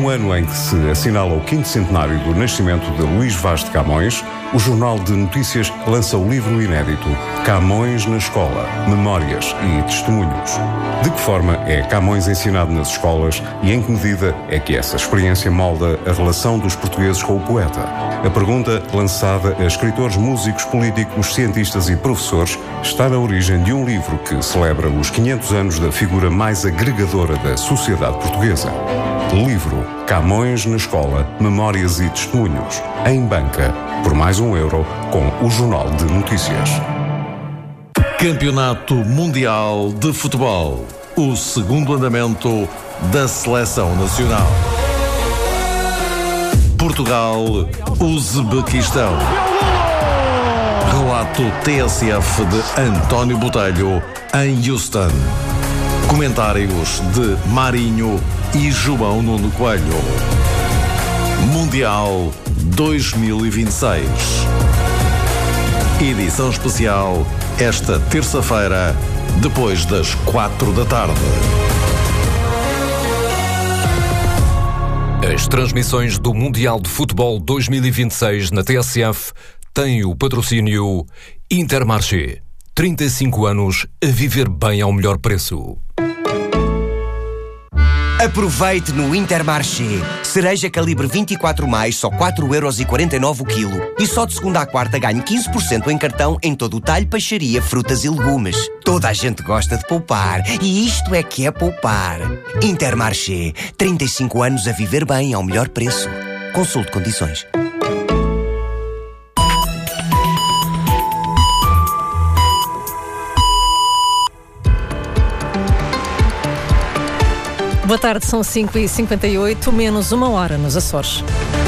ano em que se assinala o 5º centenário do nascimento de Luís Vaz de Camões, o Jornal de Notícias lança o livro inédito Camões na Escola, Memórias e Testemunhos. De que forma é Camões ensinado nas escolas e em que medida é que essa experiência molda a relação dos portugueses com o poeta? A pergunta, lançada a escritores, músicos, políticos, cientistas e professores, está na origem de um livro que celebra os 500 anos da figura mais agregadora da sociedade portuguesa. Livro Camões na Escola, Memórias e Testemunhos, em banca, por mais €1, com o Jornal de Notícias. Campeonato Mundial de Futebol. O segundo andamento da Seleção Nacional. Portugal, Uzbequistão. Relato TSF de António Botelho, em Houston. Comentários de Marinho e João Nuno Coelho. Mundial 2026. Edição especial esta terça-feira, depois das 4 da tarde. As transmissões do Mundial de Futebol 2026 na TSF têm o patrocínio Intermarché. 35 anos a viver bem ao melhor preço. Aproveite no Intermarché. Cereja calibre 24+, só 4,49€ o quilo. E só de segunda à quarta ganhe 15% em cartão em todo o talho, peixaria, frutas e legumes. Toda a gente gosta de poupar. E isto é que é poupar. Intermarché. 35 anos a viver bem ao melhor preço. Consulte condições. Boa tarde, são 5h58, menos 1 hora nos Açores.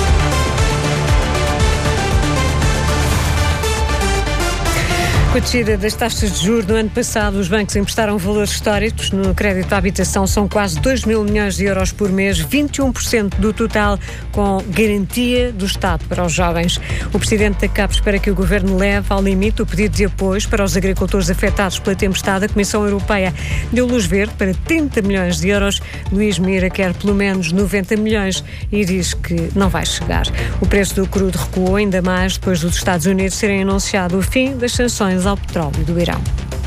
Com a descida das taxas de juros no ano passado, os bancos emprestaram valores históricos. No crédito à habitação são quase 2 mil milhões de euros por mês, 21% do total, com garantia do Estado para os jovens. O presidente da CAP espera que o governo leve ao limite o pedido de apoios para os agricultores afetados pela tempestade. A Comissão Europeia deu luz verde para 30 milhões de euros. Luís Mira quer pelo menos 90 milhões e diz que não vai chegar. O preço do crudo recuou ainda mais depois dos Estados Unidos terem anunciado o fim das sanções ao petróleo do Irão.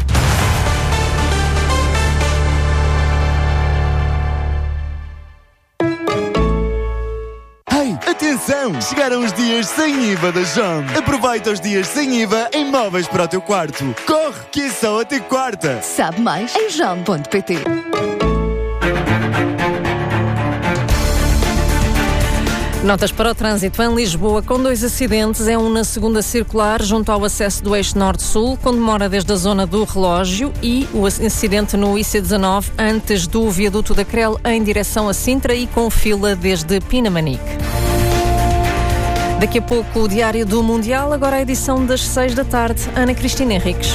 Hey, atenção! Chegaram os dias sem IVA da JOM. Aproveita os dias sem IVA em móveis para o teu quarto. Corre, que é só até quarta. Sabe mais em jom.pt. Notas para o trânsito em Lisboa, com 2 acidentes. É um na segunda circular, junto ao acesso do eixo norte-sul, com demora desde a zona do relógio, e o incidente no IC19, antes do viaduto da Crel, em direção a Sintra, e com fila desde Pinamanique. Daqui a pouco o Diário do Mundial, agora a edição das 6 da tarde. Ana Cristina Henriques.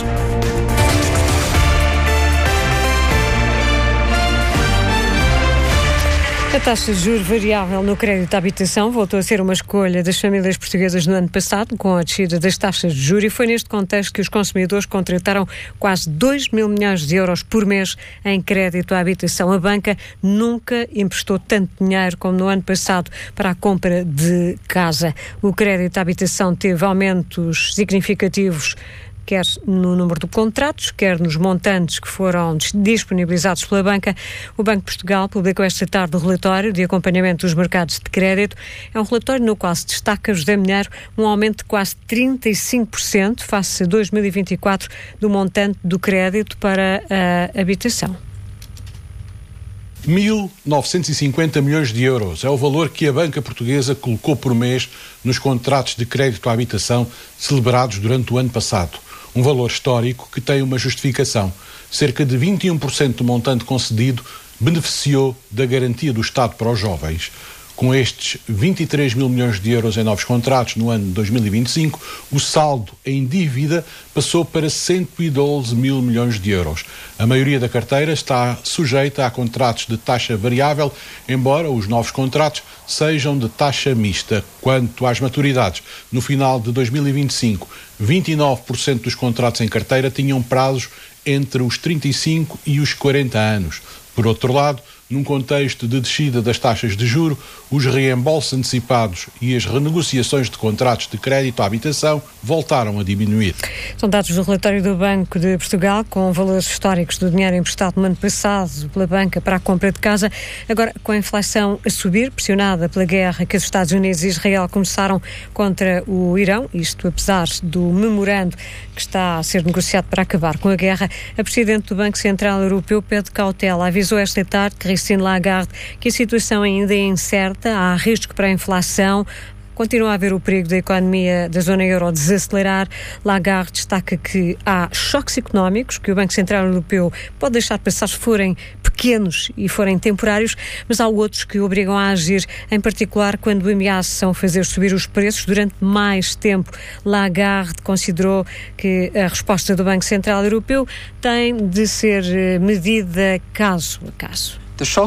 A taxa de juros variável no crédito à habitação voltou a ser uma escolha das famílias portuguesas no ano passado, com a descida das taxas de juros, e foi neste contexto que os consumidores contrataram quase 2 mil milhões de euros por mês em crédito à habitação. A banca nunca emprestou tanto dinheiro como no ano passado para a compra de casa. O crédito à habitação teve aumentos significativos, quer no número de contratos, quer nos montantes que foram disponibilizados pela banca. O Banco de Portugal publicou esta tarde o relatório de acompanhamento dos mercados de crédito. É um relatório no qual se destaca, José Minheiro, um aumento de quase 35% face a 2024 do montante do crédito para a habitação. 1.950 milhões de euros é o valor que a banca portuguesa colocou por mês nos contratos de crédito à habitação celebrados durante o ano passado. Um valor histórico que tem uma justificação. Cerca de 21% do montante concedido beneficiou da garantia do Estado para os jovens. Com estes 23 mil milhões de euros em novos contratos no ano de 2025, o saldo em dívida passou para 112 mil milhões de euros. A maioria da carteira está sujeita a contratos de taxa variável, embora os novos contratos sejam de taxa mista. Quanto às maturidades, no final de 2025, 29% dos contratos em carteira tinham prazos entre os 35 e os 40 anos. Por outro lado, num contexto de descida das taxas de juro, os reembolsos antecipados e as renegociações de contratos de crédito à habitação voltaram a diminuir. São dados do relatório do Banco de Portugal, com valores históricos do dinheiro emprestado no ano passado pela banca para a compra de casa. Agora, com a inflação a subir, pressionada pela guerra que os Estados Unidos e Israel começaram contra o Irão, isto apesar do memorando que está a ser negociado para acabar com a guerra, a Presidente do Banco Central Europeu pede cautela. Avisou esta tarde Christine Lagarde que a situação ainda é incerta, há risco para a inflação. Continua a haver o perigo da economia da zona euro desacelerar. Lagarde destaca que há choques económicos que o Banco Central Europeu pode deixar passar se forem pequenos e forem temporários, mas há outros que obrigam a agir, em particular quando ameaçam fazer subir os preços durante mais tempo. Lagarde considerou que a resposta do Banco Central Europeu tem de ser medida caso a caso.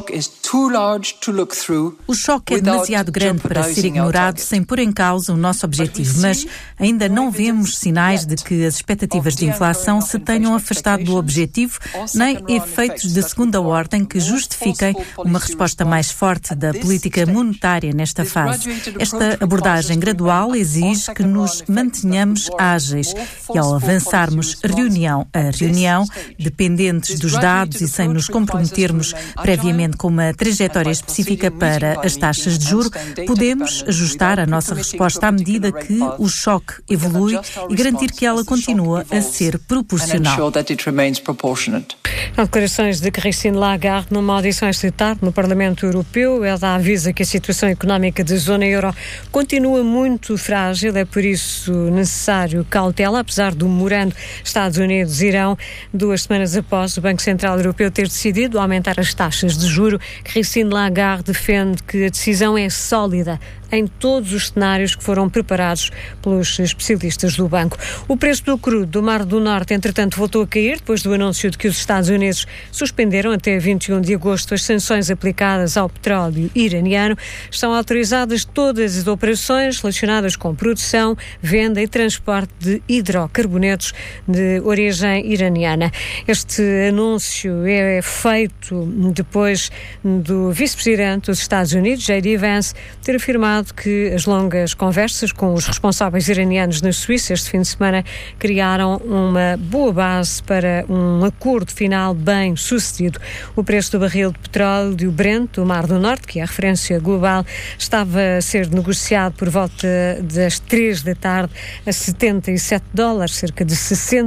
O choque é demasiado grande para ser ignorado sem pôr em causa o nosso objetivo, mas ainda não vemos sinais de que as expectativas de inflação se tenham afastado do objetivo, nem efeitos de segunda ordem que justifiquem uma resposta mais forte da política monetária nesta fase. Esta abordagem gradual exige que nos mantenhamos ágeis e, ao avançarmos reunião a reunião, dependentes dos dados e sem nos comprometermos previamente com uma trajetória específica para as taxas de juro, podemos ajustar a nossa resposta à medida que o choque evolui e garantir que ela continua a ser proporcional. Há declarações de Christine Lagarde numa audição esta tarde no Parlamento Europeu. Ela avisa que a situação económica da zona euro continua muito frágil, é por isso necessário cautela, apesar do memorando Estados Unidos-Irão, 2 semanas após o Banco Central Europeu ter decidido aumentar as taxas de juro. Christine Lagarde defende que a decisão é sólida em todos os cenários que foram preparados pelos especialistas do banco. O preço do crudo do Mar do Norte, entretanto, voltou a cair depois do anúncio de que os Estados Unidos suspenderam até 21 de agosto as sanções aplicadas ao petróleo iraniano. Estão autorizadas todas as operações relacionadas com produção, venda e transporte de hidrocarbonetos de origem iraniana. Este anúncio é feito depois do vice-presidente dos Estados Unidos, J.D. Vance, ter afirmado que as longas conversas com os responsáveis iranianos na Suíça este fim de semana criaram uma boa base para um acordo final bem sucedido. O preço do barril de petróleo do Brent, do Mar do Norte, que é a referência global, estava a ser negociado por volta das 3 da tarde a $77, cerca de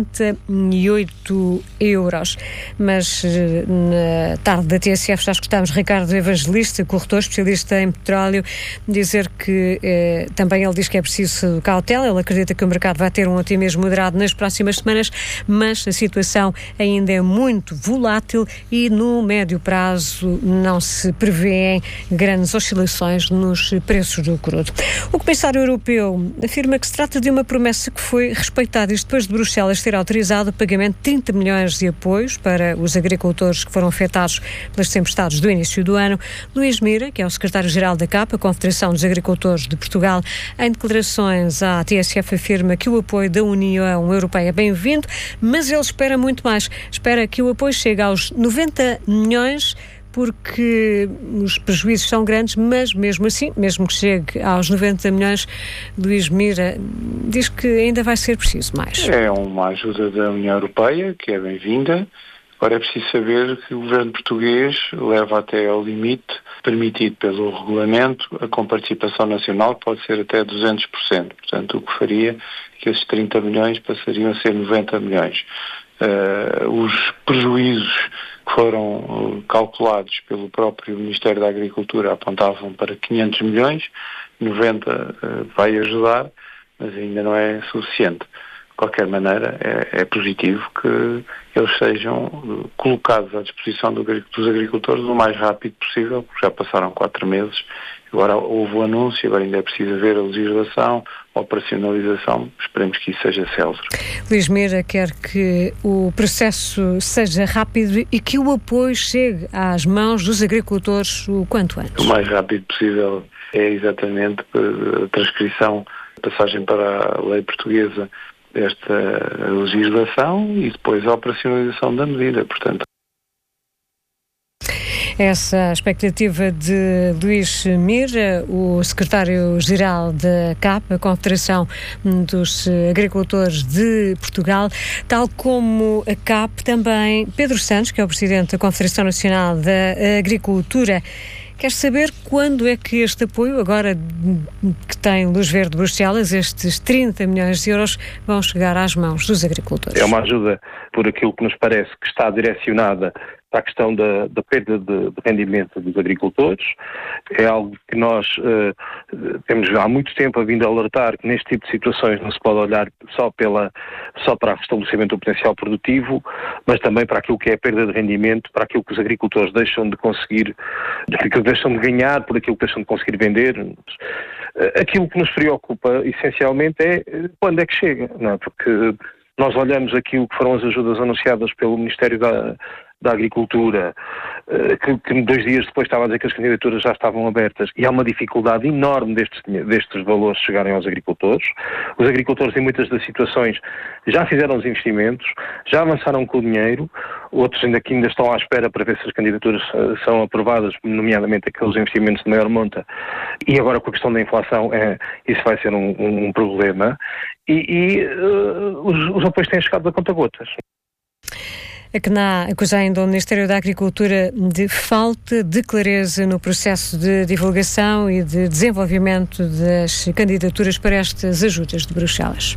68 euros. Mas na tarde da TSF já escutámos Ricardo Evangelista, corretor especialista em petróleo, dizer que também ele diz que é preciso cautela. Ele acredita que o mercado vai ter um otimismo moderado nas próximas semanas, mas a situação ainda é muito volátil e no médio prazo não se prevêem grandes oscilações nos preços do crudo. O Comissário Europeu afirma que se trata de uma promessa que foi respeitada, isto depois de Bruxelas ter autorizado o pagamento de 30 milhões de apoios para os agricultores que foram afetados pelas tempestades do início do ano. Luís Mira, que é o secretário-geral da CAP, a Confederação dos Agricultores de Portugal, em declarações à TSF afirma que o apoio da União Europeia é bem-vindo, mas ele espera muito mais. Espera que o apoio chegue aos 90 milhões, porque os prejuízos são grandes, mas mesmo assim, mesmo que chegue aos 90 milhões, Luís Mira diz que ainda vai ser preciso mais. É uma ajuda da União Europeia, que é bem-vinda. Agora é preciso saber que o governo português leva até ao limite permitido pelo regulamento a comparticipação nacional, que pode ser até 200%. Portanto, o que faria que esses 30 milhões passariam a ser 90 milhões. Os prejuízos que foram calculados pelo próprio Ministério da Agricultura apontavam para 500 milhões, 90 vai ajudar, mas ainda não é suficiente. De qualquer maneira, é positivo que eles sejam colocados à disposição dos agricultores o mais rápido possível, porque já passaram 4 meses, agora houve o anúncio, agora ainda é preciso ver a legislação, a operacionalização, esperemos que isso seja célere. Luís Mira quer que o processo seja rápido e que o apoio chegue às mãos dos agricultores o quanto antes. O mais rápido possível é exatamente a transcrição, a passagem para a lei portuguesa desta legislação e depois a operacionalização da medida, portanto. Essa a expectativa de Luís Mir, o secretário-geral da CAP, a Confederação dos Agricultores de Portugal, tal como a CAP também Pedro Santos, que é o presidente da Confederação Nacional da Agricultura. Quer saber quando é que este apoio, agora que tem luz verde de Bruxelas, estes 30 milhões de euros, vão chegar às mãos dos agricultores? É uma ajuda, por aquilo que nos parece, que está direcionada para a questão da perda de rendimento dos agricultores. É algo que nós temos há muito tempo a vindo a alertar, que neste tipo de situações não se pode olhar só para o restabelecimento do potencial produtivo, mas também para aquilo que é a perda de rendimento, para aquilo que os agricultores deixam de conseguir, aquilo que deixam de ganhar por aquilo que deixam de conseguir vender. Aquilo que nos preocupa, essencialmente, é quando é que chega, não é? Porque nós olhamos aquilo que foram as ajudas anunciadas pelo Ministério da Agricultura, que 2 dias depois estava a dizer que as candidaturas já estavam abertas, e há uma dificuldade enorme destes valores chegarem aos agricultores. Os agricultores, em muitas das situações, já fizeram os investimentos, já avançaram com o dinheiro, outros ainda estão à espera para ver se as candidaturas são aprovadas, nomeadamente aqueles investimentos de maior monta, e agora com a questão da inflação, isso vai ser um problema, e os apoios têm chegado a conta-gotas. A CNA acusa ainda o Ministério da Agricultura de falta de clareza no processo de divulgação e de desenvolvimento das candidaturas para estas ajudas de Bruxelas.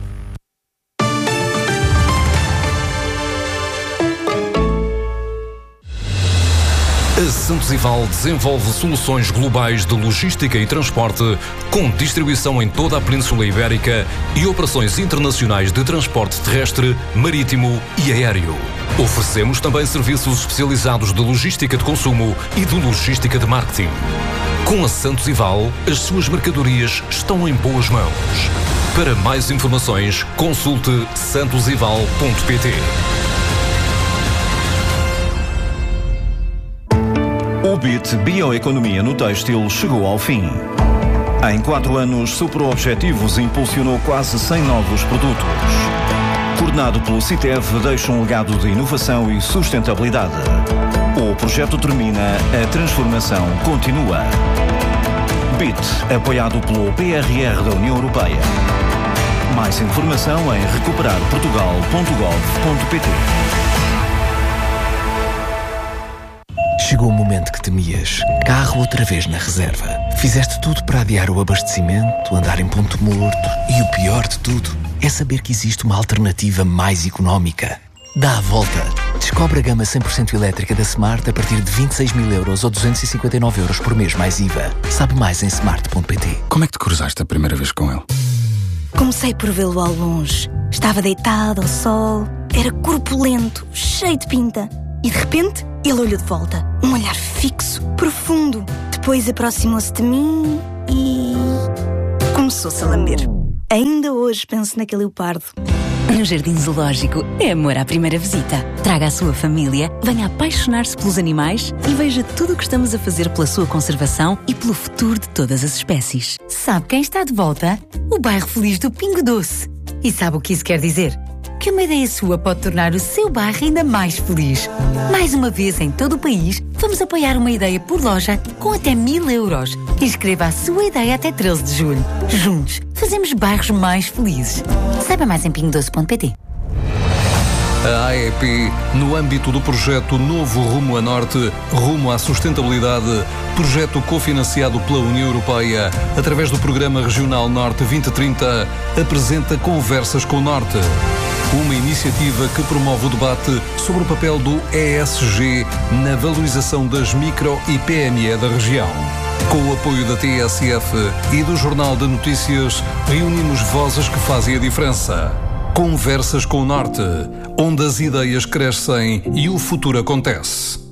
A Santos Ival desenvolve soluções globais de logística e transporte, com distribuição em toda a Península Ibérica e operações internacionais de transporte terrestre, marítimo e aéreo. Oferecemos também serviços especializados de logística de consumo e de logística de marketing. Com a Santos Ival, as suas mercadorias estão em boas mãos. Para mais informações, consulte santosival.pt. O BIT Bioeconomia no Têxtil chegou ao fim. Em 4 anos, superou objetivos e impulsionou quase 100 novos produtos. Coordenado pelo CITEV, deixa um legado de inovação e sustentabilidade. O projeto termina, a transformação continua. BIT, apoiado pelo PRR da União Europeia. Mais informação em recuperarportugal.gov.pt. Chegou o momento que temias. Carro outra vez na reserva. Fizeste tudo para adiar o abastecimento, andar em ponto morto. E o pior de tudo é saber que existe uma alternativa mais económica. Dá a volta. Descobre a gama 100% elétrica da Smart a partir de 26.000 euros ou 259 euros por mês mais IVA. Sabe mais em smart.pt. Como é que te cruzaste a primeira vez com ele? Comecei por vê-lo ao longe. Estava deitado ao sol. Era corpulento, cheio de pinta. E de repente, ele olhou de volta. Um olhar fixo, profundo. Depois aproximou-se de mim e... começou-se a lamber. Ainda hoje penso naquele leopardo. No Jardim Zoológico é amor à primeira visita. Traga a sua família, venha apaixonar-se pelos animais e veja tudo o que estamos a fazer pela sua conservação e pelo futuro de todas as espécies. Sabe quem está de volta? O bairro feliz do Pingo Doce. E sabe o que isso quer dizer? Que uma ideia sua pode tornar o seu bairro ainda mais feliz. Mais uma vez, em todo o país, vamos apoiar uma ideia por loja com até 1.000 euros. Inscreva a sua ideia até 13 de julho. Juntos, fazemos bairros mais felizes. Saiba mais em pingodoce.pt. A AEP, no âmbito do projeto Novo Rumo a Norte, Rumo à Sustentabilidade, projeto cofinanciado pela União Europeia, através do Programa Regional Norte 2030, apresenta Conversas com o Norte. Uma iniciativa que promove o debate sobre o papel do ESG na valorização das micro e PME da região. Com o apoio da TSF e do Jornal de Notícias, reunimos vozes que fazem a diferença. Conversas com o Norte, onde as ideias crescem e o futuro acontece.